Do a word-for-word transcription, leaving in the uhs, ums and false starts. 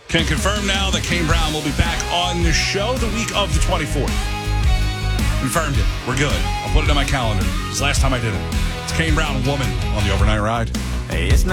Can confirm now that Kane Brown will be back on the show the week of the twenty-fourth. Confirmed it. We're good. I'll put it on my calendar. It's the last time I did it. It's Kane Brown, Woman, on the Overnight Ride. Hey, it's